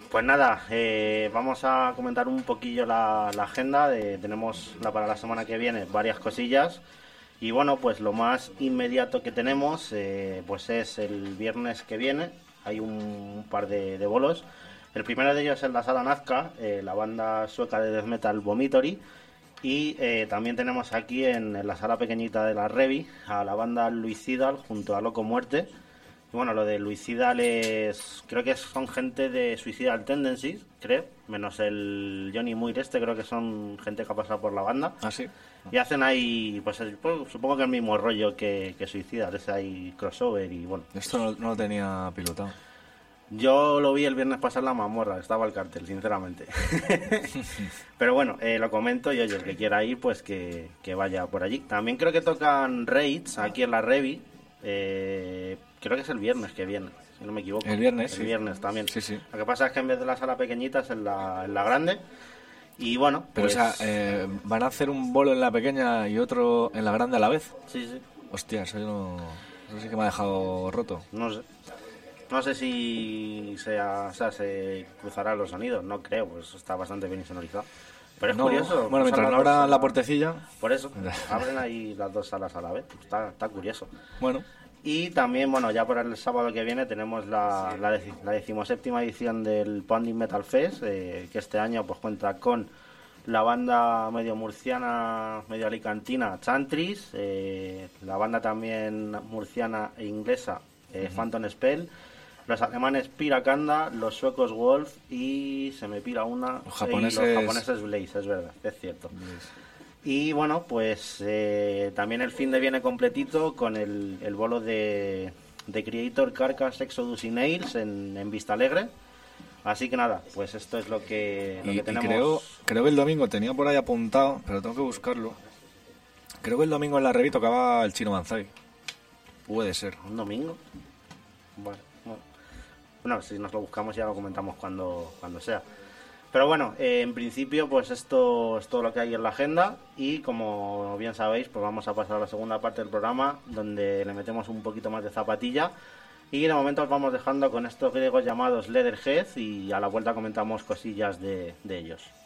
Pues nada, vamos a comentar un poquillo la agenda. Tenemos para la semana que viene varias cosillas. Y bueno, pues lo más inmediato que tenemos pues es el viernes que viene. Hay un par de bolos. El primero de ellos es en la Sala Nazca, la banda sueca de death metal Vomitory. Y también tenemos aquí en la sala pequeñita de la Revi a la banda Luicidal junto a Loco Muerte. Y bueno, lo de Luicidal creo que son gente de Suicidal Tendencies, creo, menos el Johnny Muir creo que son gente que ha pasado por la banda. Ah, sí. Y hacen ahí, pues supongo que el mismo rollo que Suicidal, es ahí crossover y bueno. Esto no lo tenía pilotado. Yo lo vi el viernes pasar la Mamorra, estaba el cartel, sinceramente. Pero bueno, lo comento y oye, el que quiera ir, pues que vaya por allí. También creo que tocan Raids aquí en la Revi. Creo que es el viernes que viene, si no me equivoco. El viernes, El sí. viernes también. Sí, sí. Lo que pasa es que en vez de la sala pequeñita es en la grande. Y bueno, Pero pues... o sea, ¿van a hacer un bolo en la pequeña y otro en la grande a la vez? Sí, sí. Hostia, eso sí que me ha dejado roto. No sé. No sé si se cruzarán los sonidos, no creo, pues está bastante bien sonorizado. Pero es curioso. Bueno, mientras no abran la puertecilla. Por eso, abren ahí las dos salas a la vez. Está curioso. Bueno. Y también, bueno, ya para el sábado que viene tenemos la 17ª edición del Pounding Metal Fest, que este año pues cuenta con la banda medio murciana, medio alicantina, Chantris, la banda también murciana e inglesa, Phantom Spell, los alemanes Piracanda, los suecos Wolf y se me pira una, los japoneses Blaze, es verdad, es cierto. Blaze. Y bueno, pues también el fin de viene completito con el bolo de Creator, Carcass, Exodus y Nails en Vista Alegre. Así que nada, pues esto es lo que tenemos. Y creo que el domingo tenía por ahí apuntado, pero tengo que buscarlo. Creo que el domingo en la Revi tocaba el Chino Banzai. Puede ser. ¿Un domingo? Bueno, si nos lo buscamos ya lo comentamos cuando sea. Pero bueno, en principio pues esto es todo lo que hay en la agenda y como bien sabéis pues vamos a pasar a la segunda parte del programa donde le metemos un poquito más de zapatilla y de momento os vamos dejando con estos griegos llamados Leatherhead y a la vuelta comentamos cosillas de ellos.